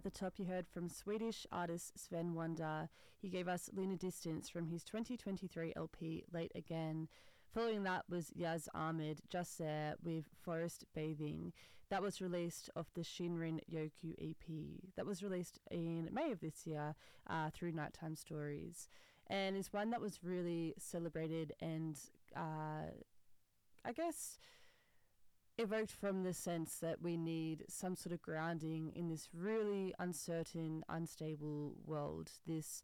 At the top, you heard from Swedish artist Sven Wonder. He gave us Lunar Distance from his 2023 LP, Late Again. Following that was Yaz Ahmed, Just There, with Forest Bathing. That was released off the Shinrin Yoku EP. That was released in May of this year through Nighttime Stories. And is one that was really celebrated and I guess evoked from the sense that we need some sort of grounding in this really uncertain, unstable world, this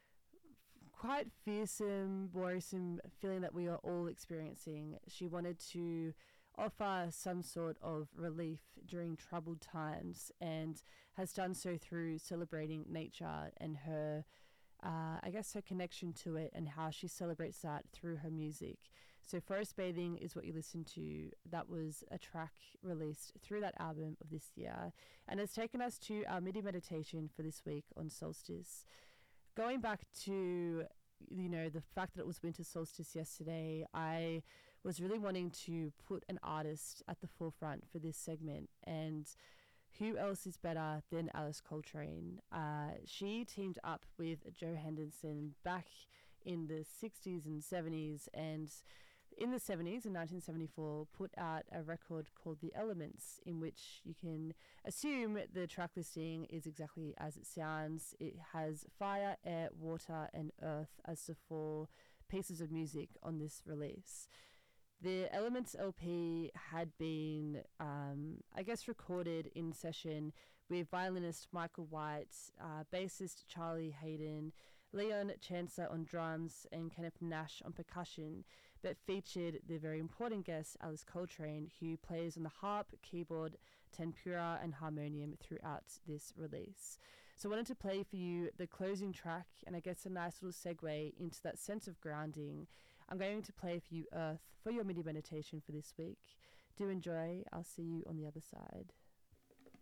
quite fearsome, worrisome feeling that we are all experiencing. She wanted to offer some sort of relief during troubled times and has done so through celebrating nature and her I guess her connection to it and how she celebrates that through her music. So Forest Bathing is what you listen to. That was a track released through that album of this year and has taken us to our MIDI meditation for this week on solstice. Going back to the fact that it was winter solstice yesterday, I was really wanting to put an artist at the forefront for this segment, and who else is better than Alice Coltrane? She teamed up with Joe Henderson back in the 60s and 70s, and in the 70s, in 1974, put out a record called The Elements, in which you can assume the track listing is exactly as it sounds. It has fire, air, water, and earth as the four pieces of music on this release. The Elements LP had been, recorded in session with violinist Michael White, bassist Charlie Hayden, Leon Chancellor on drums, and Kenneth Nash on percussion, but featured the very important guest Alice Coltrane, who plays on the harp, keyboard, tempura, and harmonium throughout this release. So I wanted to play for you the closing track, and I guess a nice little segue into that sense of grounding. I'm going to play for you Earth for your MIDI meditation for this week. Do enjoy. I'll see you on the other side.